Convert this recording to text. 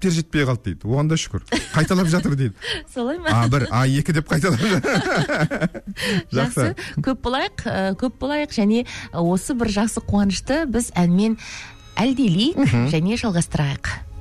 дәптер жетпей қалды дейді. Оған да шүкір. Қайталап жатыр дейді. Солай ма? А1, А2 деп қайталап. Жақсы. Көп болайық және осы бір жақсы қуанышты біз әнмен әлдилейік және жалғастырайық.